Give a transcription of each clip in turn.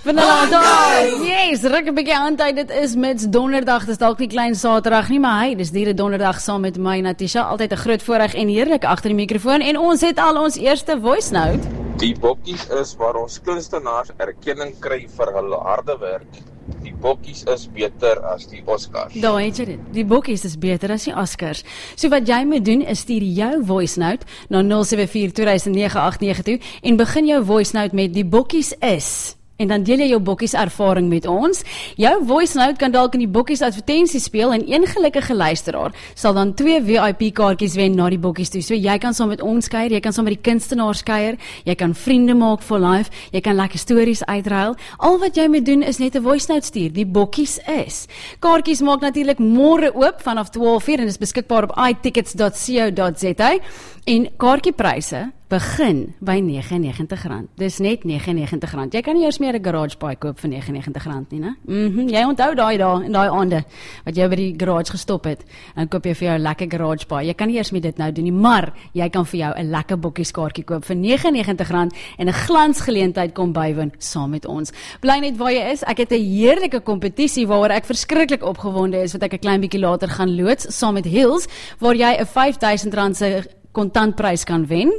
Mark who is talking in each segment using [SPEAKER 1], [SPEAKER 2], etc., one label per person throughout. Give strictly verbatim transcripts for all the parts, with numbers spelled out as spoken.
[SPEAKER 1] Vanilla daar. Yes, ruk 'n bietjie aan tyd. Dit is met donderdag. Dis dalk nie klein Saterdag nie, maar hy, dis diere donderdag saam met my Natisha. Altyd 'n groot voorreg en heerlik agter die mikrofoon en ons het al ons eerste voice note.
[SPEAKER 2] Die bokkies is waar ons kunstenaars erkenning kry vir hulle harde werk. Die bokkies is beter as die Oscars.
[SPEAKER 1] Daar het jy dit. Die bokkies is beter as die Oscars. So wat jy moet doen is stuur jou voice note na nul sewe vier twee nege agt nege toe en begin jou voice note met die bokkies is. En dan deel jy jou bokkies ervaring met ons. Jou voice note kan dalk in die bokkies advertensie speel en een gelukkige luisteraar sal dan twee V I P kaartjies wen na die bokkies toe. So jy kan saam met ons kuier, jy kan saam met die kunstenaars kuier, jy kan vriende maak for life, jy kan lekker stories uitruil. Al wat jy moet doen is net 'n voice note stuur. Die bokkies is. Kaartjies maak natuurlik môre oop vanaf twaalf uur en is beskikbaar op i tickets dot co dot za en kaartjiepryse begin by nege en negentig rand. Dis net nege en negentig rand. Jy kan nie eers meer 'n garage paai koop vir nege en negentig rand nie, né? Mhm. Jy onthou daai dae en daai aande wat jy by die garage gestop het. Dan koop jy vir jou 'n lekker garage paai. Jy kan nie eers meer dit nou doen nie, maar jy kan vir jou 'n lekker bokkieskaartjie koop vir nege en negentig rand en 'n glansgeleentheid kom bywoon saam met ons. Bly net waar jy is. Ek het 'n heerlike kompetisie waaroor ek verskriklik opgewonde is wat ek 'n klein bietjie later gaan loods saam met Hills waar jy 'n vyf duisend rand se kontantprys kan wen.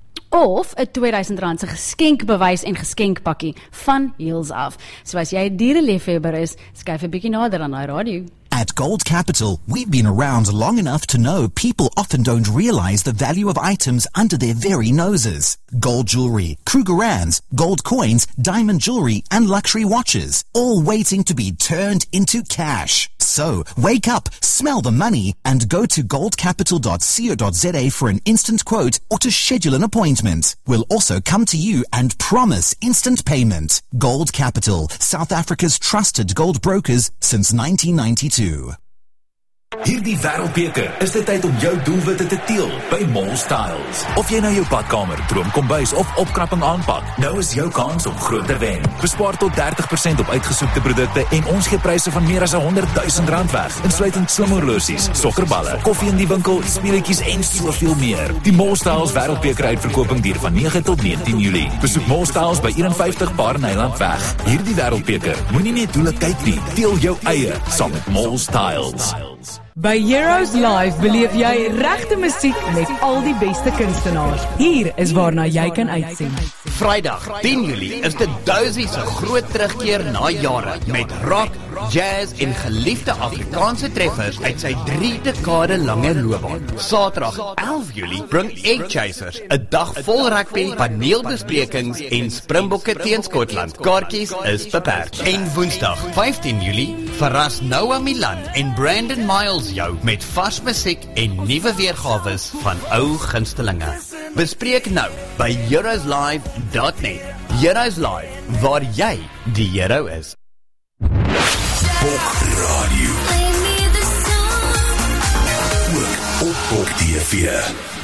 [SPEAKER 1] Of 'n twee duisend rand se geskenkbewys en geskenkpakkie van Hills af. So as jy 'n diereliefhebber is, skuif 'n bietjie nader aan daai radio.
[SPEAKER 3] At Gold Capital, we've been around long enough to know people often don't realize the value of items under their very noses. Gold jewelry, Krugerrands, gold coins, diamond jewelry, and luxury watches, all waiting to be turned into cash. So, wake up, smell the money, and go to gold capital dot co dot za for an instant quote or to schedule an appointment. We'll also come to you and promise instant payment. Gold Capital, South Africa's trusted gold brokers since nineteen ninety-two.
[SPEAKER 4] Hierdie wêreldbeker is dit tyd om jou doelwitte te teel by Mall Styles. Of jy nou jou badkamer, droomkombuis of opknapping aanpak, nou is jou kans om groot te wen. Bespaar tot dertig persent op uitgesoekte produkte en ons gee pryse van meer as honderd duisend rand weg, insluitend slim horlosies, sokkerballe, koffie in die winkel, speletjies en soveel meer. Die Mall Styles wêreldbeker uitverkoping duur van nege tot negentien Julie. Besoek Mall Styles by eenenvyftig Paardeneiland weg. Hierdie wêreldbeker, moenie net doele kyk nie, deel jou eie saam met Mall Styles.
[SPEAKER 5] By Heroes Live beleef jy regte musiek met al die beste kunstenaars. Hier is waarna jy kan uitsien.
[SPEAKER 6] Vrydag, tien Julie, is dit Dozy se groot terugkeer na jare met rock, jazz en geliefde Afrikaanse treffers uit sy drie dekade lange loopbaan. Saterdag, elf Julie, bring Egg Chasers, 'n dag vol rugby, paneelbesprekings en Springbokke teen Skotland. Kaartjies is beperk. En Woensdag, vyftien Julie, verras Noah Milan en Brandon Miles jou met vars musiek en nuwe weergawe van ou gunstelinge. Bespreek nou by heroes live dot net. Heroes Live, waar jy die hero is.
[SPEAKER 4] Bok Radio. Ook op Bok T V.